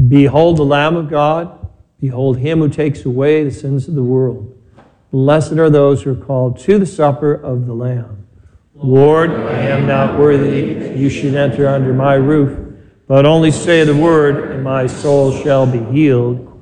Behold the Lamb of God. Behold him who takes away the sins of the world. Blessed are those who are called to the supper of the Lamb. Lord, I am not worthy that you should enter under my roof, but only say the word, and my soul shall be healed.